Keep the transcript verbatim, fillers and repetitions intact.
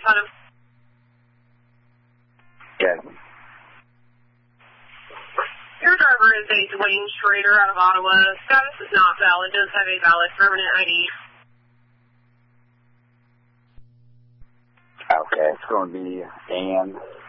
police on him. Okay. Your driver is a Dwayne Schrader out of Ottawa. Status is not valid. Does have a valid permanent I D. Okay, it's going to be Ann.